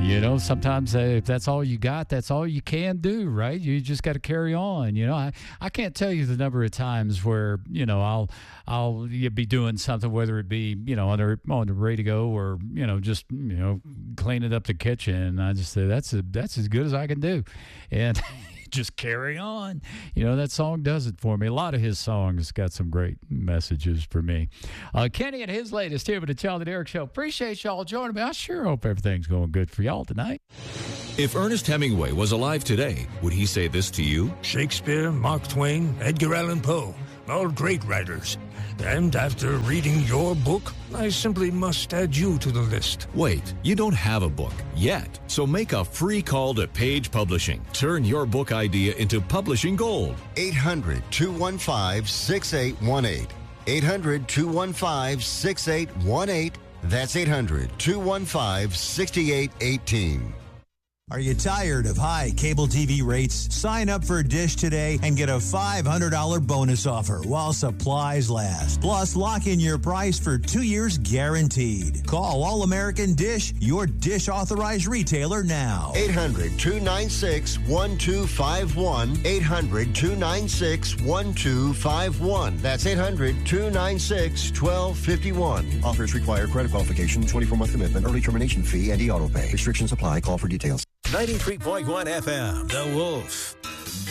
Sometimes if that's all you got, that's all you can do, right? You just got to carry on. I can't tell you the number of times where, I'll be doing something, whether it be, on the radio or, just, cleaning up the kitchen. I just say that's as good as I can do. And just carry on. That song does it for me. A lot of his songs got some great messages for me. Kenny and his latest here with the Charlie and Eric Show. Appreciate y'all joining me. I sure hope everything's going good for y'all tonight. If Ernest Hemingway was alive today, would he say this to you? Shakespeare, Mark Twain, Edgar Allan Poe, all great writers. And after reading your book, I simply must add you to the list. Wait, you don't have a book yet. So make a free call to Page Publishing. Turn your book idea into publishing gold. 800-215-6818. 800-215-6818. That's 800-215-6818. Are you tired of high cable TV rates? Sign up for Dish today and get a $500 bonus offer while supplies last. Plus, lock in your price for 2 years guaranteed. Call All American Dish, your Dish authorized retailer now. 800-296-1251. 800-296-1251. That's 800-296-1251. Offers require credit qualification, 24-month commitment, early termination fee, and e-auto pay. Restrictions apply. Call for details. 93.1 FM, The Wolf.